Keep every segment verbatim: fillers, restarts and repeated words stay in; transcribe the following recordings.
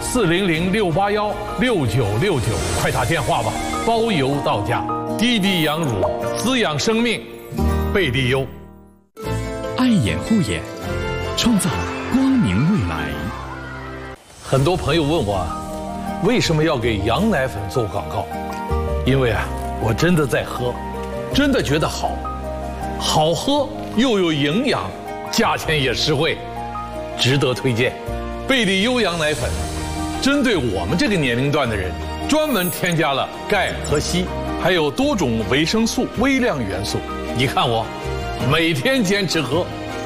四零零六八幺六九六九，快打电话吧，包邮到家。滴滴羊乳滋养生命，贝利优。 爱眼护眼，创造光明未来。 很多朋友问我，为什么要给羊奶粉做广告？因为啊，我真的在喝，真的觉得好，好喝又有营养，价钱也实惠，值得推荐。贝利优羊奶粉，针对我们这个年龄段的人，专门添加了钙和硒，还有多种维生素、微量元素。你看我，每天坚持喝。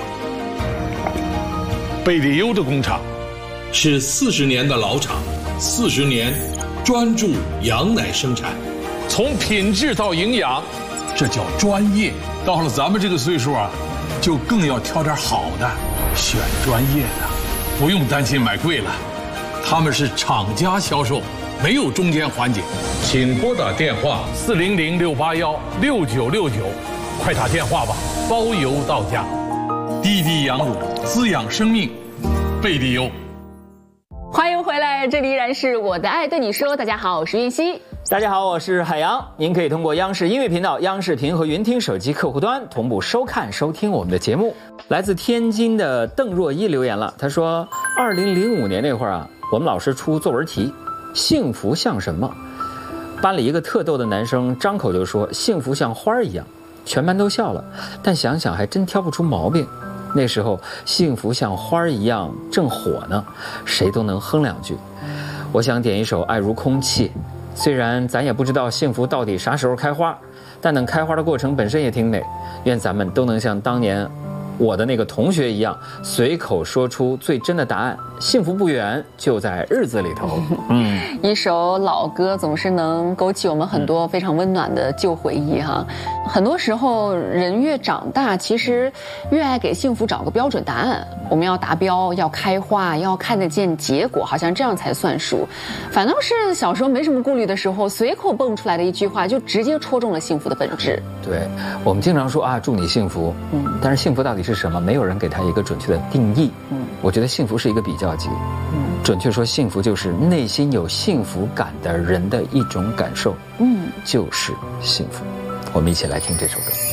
贝利优的工厂是四十年的老厂，四十年专注羊奶生产，从品质到营养，这叫专业。到了咱们这个岁数啊，就更要挑点好的，选专业的，不用担心买贵了。他们是厂家销售，没有中间环节。请拨打电话四零零六八幺六九六九，快打电话吧，包邮到家。滴滴羊乳滋养生命，贝利优。 欢迎回来，这里依然是我的爱对你说。大家好，我是云熙。 大家好，我是海洋。您可以通过央视音乐频道、央视频和云听手机客户端同步收看、收听我们的节目。来自天津的邓若一留言了，他说：二零零五年那会儿啊，我们老师出作文题，幸福像什么？班里一个特逗的男生张口就说幸福像花一样，全班都笑了，但想想还真挑不出毛病。那时候幸福像花一样正火呢，谁都能哼两句。我想点一首爱如空气，虽然咱也不知道幸福到底啥时候开花，但等开花的过程本身也挺美。愿咱们都能像当年我的那个同学一样，随口说出最真的答案，幸福不远，就在日子里头。嗯， 一首老歌总是能勾起我们很多非常温暖的旧回忆哈。很多时候人越长大，其实越爱给幸福找个标准答案。我们要达标，要开花，要看得见结果，好像这样才算数。反倒是小时候没什么顾虑的时候，随口蹦出来的一句话，就直接戳中了幸福的本质。 对，我们经常说啊，祝你幸福。嗯，但是幸福到底是什么？没有人给它一个准确的定义。嗯，我觉得幸福是一个比较级。嗯，准确说，幸福就是内心有幸福感的人的一种感受。嗯，就是幸福。我们一起来听这首歌。